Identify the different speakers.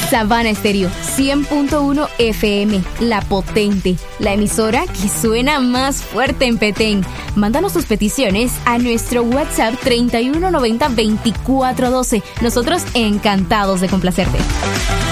Speaker 1: Sabana Estéreo 100.1 FM, La Potente, la emisora que suena más fuerte en Petén. Mándanos tus peticiones a nuestro WhatsApp 3190 2412. Nosotros encantados de complacerte.